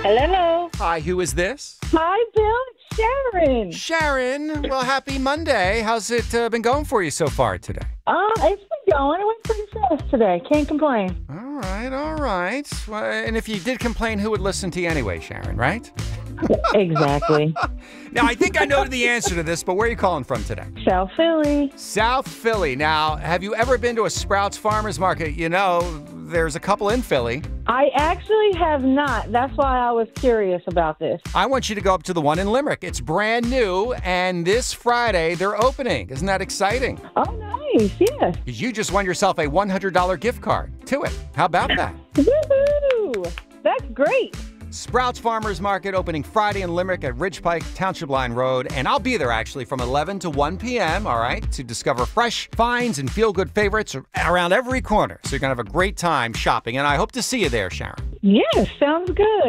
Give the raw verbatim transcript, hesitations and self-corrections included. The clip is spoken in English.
Hello. Hi, who is this? Hi, Bill. It's Sharon. Sharon. Well, happy Monday. How's it uh, been going for you so far today? Uh, it's been going. It went pretty fast today. Can't complain. All right, all right. Well, and if you did complain, who would listen to you anyway, Sharon, right? Exactly. Now, I think I know the answer to this, but where are you calling from today? South Philly. South Philly. Now, have you ever been to a Sprouts Farmers Market? You know, there's a couple in Philly. I actually have not. That's why I was curious about this. I want you to go up to the one in Limerick. It's brand new, and this Friday they're opening. Isn't that exciting? Oh, nice. Yes. You just won yourself a one hundred dollars gift card to it. How about that? Woohoo! That's great. Sprouts Farmers Market opening Friday in Limerick at Ridge Pike, Township Line Road. And I'll be there actually from eleven to one p.m., all right, to discover fresh finds and feel-good favorites around every corner. So you're going to have a great time shopping. And I hope to see you there, Sharon. Yes, sounds good.